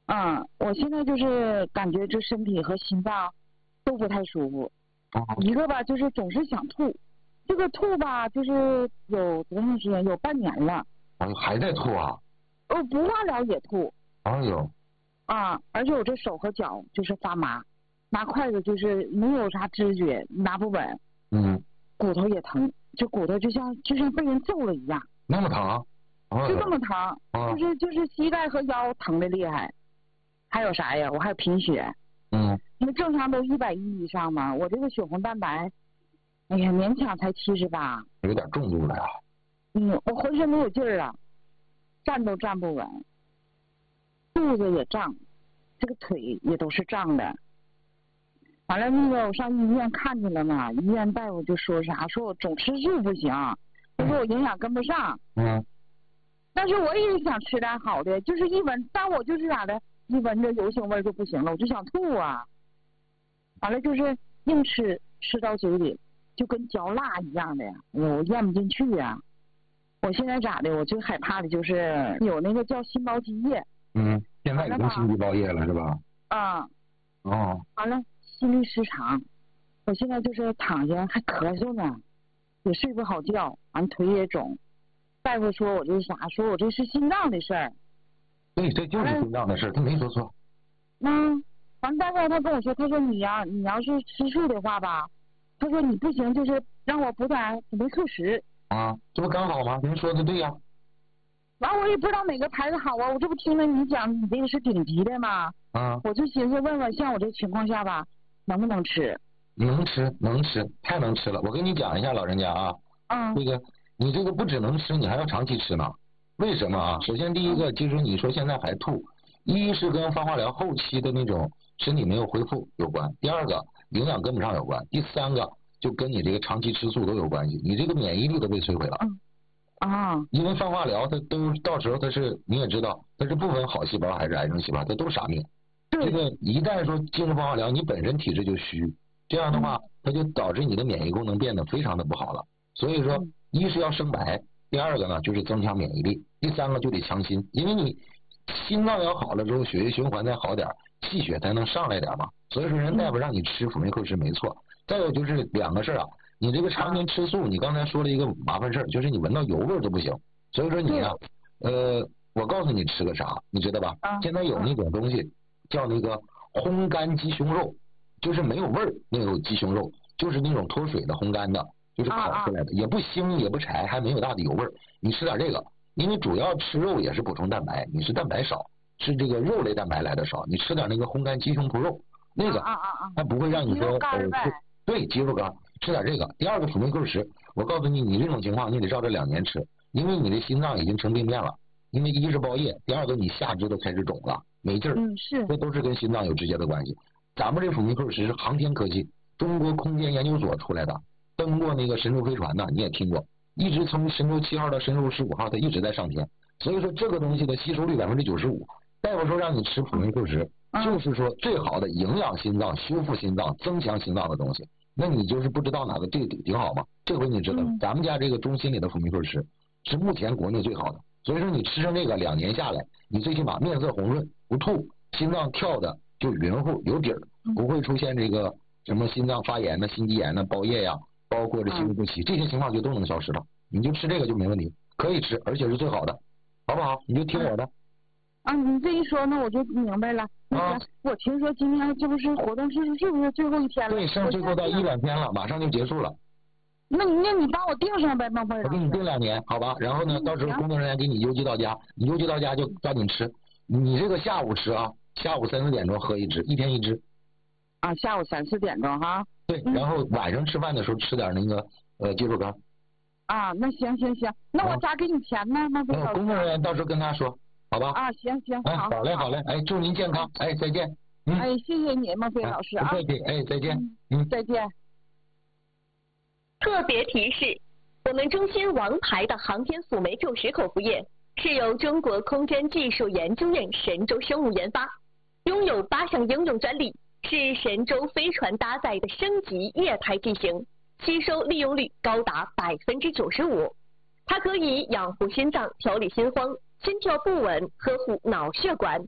我现在就是感觉这身体和心脏都不太舒服。一个吧，就是总是想吐，这个吐吧，就是有多长时间？有半年了。 还在吐啊？ 不化疗也吐。 哎呦。 而且我这手和脚就是发麻，拿筷子就是没有啥知觉，拿不稳。骨头也疼，这骨头就像被人揍了一样。 那么疼？ 就这么疼，就是膝盖和腰疼的厉害。还有啥呀？我还有贫血。那正常都110以上嘛，我这个血红蛋白，哎呀，勉强才78。 有点重度了呀。 我浑身没有劲儿了，站都站不稳，肚子也胀，这个腿也都是胀的。完了那个我上医院看去了嘛，医院大夫就说啥，说我总吃素不行，就说我营养跟不上。但是我也想吃点好的，就是一闻，但我就是咋的，一闻着油腥味就不行了，我就想吐啊。完了就是硬吃，吃到嘴里就跟嚼蜡一样的呀，我咽不进去呀。我现在咋的？我最害怕的就是有那个叫心包积液。 现在已经心肌包液了是吧？ 完了心律失常，我现在就是躺下还咳嗽呢，也睡不好觉，完腿也肿。大夫说我这啥？说我这是心脏的事儿。 对，这就是心脏的事儿，他没说错。 完大夫他跟我说，他说你要是吃素的话吧，他说你不行，就是让我补点辅酶 Q10。 这不刚好吗？您说的对呀。 完我也不知道哪个牌子好啊，我这不听了你讲你这个是顶级的吗？我就寻思问问，像我这情况下吧，能不能吃？ 能吃，太能吃了。我跟你讲一下，老人家啊，这个你这个不只能吃，你还要长期吃呢。为什么啊？首先第一个就是你说现在还吐，一是跟放化疗后期的那种身体没有恢复有关，第二个营养跟不上有关，第三个就跟你这个长期吃素都有关系，你这个免疫力都被摧毁了。因为放化疗它都到时候它是你也知道，它是不分好细胞还是癌症细胞，它都是杀灭。这个一旦说进入放化疗，你本身体质就虚，这样的话它就导致你的免疫功能变得非常的不好了。所以说一是要生白，第二个呢就是增强免疫力，第三个就得强心，因为你心脏要好了之后，血液循环再好点，气血才能上来点嘛。所以说人大夫让你吃辅酶 Q10没错。再有就是两个事儿你这个常年吃素，你刚才说了一个麻烦事儿，就是你闻到油味都不行。所以说你我告诉你吃个啥，你知道吧？现在有那种东西叫那个烘干鸡胸肉，就是没有味儿那种鸡胸肉，就是那种脱水的烘干的，就是烤出来的，也不腥也不柴，还没有大的油味儿。你吃点这个，因为主要吃肉也是补充蛋白，你是蛋白少，是这个肉类蛋白来的少，你吃点那个烘干鸡胸脯肉，那个它不会让你说对，鸡肉干，吃点这个。第二个辅酶 Q10，我告诉你，你这种情况你得照着2年吃，因为你的心脏已经成病变了，因为一是包液，第二个你下肢都开始肿了，没劲儿，这都是跟心脏有直接的关系。咱们这辅酶 Q10是航天科技，中国空间研究所出来的，登过那个神舟飞船的，你也听过，一直从神舟7号到神舟15号，它一直在上天。所以说这个东西的吸收率95%，大夫说让你吃辅酶 Q10，就是说最好的营养心脏、修复心脏、增强心脏的东西。那你就是不知道哪个对挺好吗？这回你知道了，咱们家这个中心里的辅酶 Q10是目前国内最好的。所以说你吃上这个2年下来，你最起码面色红润，不吐，心脏跳的就匀乎有底儿，不会出现这个什么心脏发炎的、心肌炎的、包液呀，包括这心律不齐这些情况就都能消失了。你就吃这个就没问题，可以吃，而且是最好的，好不好？你就听我的。 你这一说那我就明白了。我听说今天这不是活动是不是最后一天了？ 对，剩最后到1-2天了，马上就结束了。 那你帮我定上呗，孟会长。 我给你定2年，好吧？然后呢，到时候工作人员给你邮寄到家，你邮寄到家就抓紧吃。你这个下午吃下午3-4点钟喝1支，1天1支。 下午3-4点钟哈。 对，然后晚上吃饭的时候吃点那个鸡肉干。 那行，那我咋给你钱呢？孟会长。 工作人员到时候跟他说。好吧。 行， 好嘞，祝您健康，再见。 谢谢你，孟非老师不客气，再见。 再见。 特别提示：我们中心王牌的航天辅酶 Q10口服液是由中国空间技术研究院神舟生物研发，拥有8项应用专利，是神舟飞船搭载的升级液态剂型，吸收利用率高达95%。它可以养护心脏，调理心慌、心跳不稳，呵护脑血管。